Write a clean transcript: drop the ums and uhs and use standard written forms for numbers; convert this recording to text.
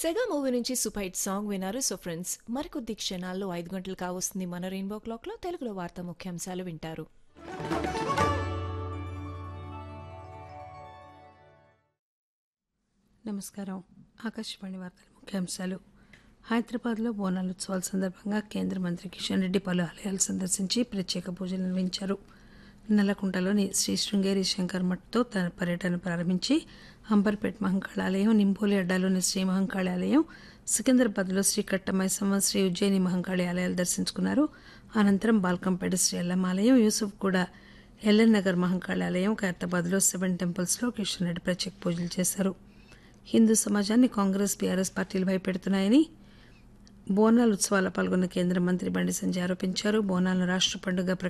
Sega movie నుంచి super hit song విన్నారు. So friends, మరికొద్ది క్షణాల్లో 5 గంటలు కావస్తుంది. మన రెయిన్బో క్లాక్ లో తెలుగులో వార్తా ముఖ్యాంశాలు వింటారు. నమస్కారం. ఆకాశవాణి వార్తల ముఖ్యాంశాలు. హైదరాబాద్లో బోనాల ఉత్సవాల సందర్భంగా కేంద్ర మంత్రి కిషన్ రెడ్డి పలు ఆలయాలు సందర్శించి ప్రత్యేక పూజలు నిర్వహించారు. నల్లకుంటలోని శ్రీ శృంగేరి శంకర్ మఠ్తో తన పర్యటన ప్రారంభించి అంబర్పేట్ మహంకాళ ఆలయం, నింబోలి అడ్డాలోని శ్రీ మహంకాళి ఆలయం, సికింద్రాబాద్లో శ్రీ కట్టమైసమ్మ, శ్రీ ఉజ్జయిని మహంకాళి ఆలయాలు దర్శించుకున్నారు. అనంతరం బాల్కంపేట శ్రీ ఎల్లమ్మ ఆలయం, యూసుఫ్ కూడా ఎల్ఎన్ నగర్ మహంకాళి ఆలయం, ఖైరతాబాద్లో 7 టెంపుల్స్లో కిషన్ రెడ్డి ప్రత్యేక పూజలు చేశారు. హిందూ సమాజాన్ని కాంగ్రెస్, బీఆర్ఎస్ పార్టీలు భయపెడుతున్నాయని బోనాల ఉత్సవాల్లో పాల్గొన్న కేంద్ర మంత్రి బండి సంజయ్ ఆరోపించారు. బోనాలను రాష్ట్ర పండుగ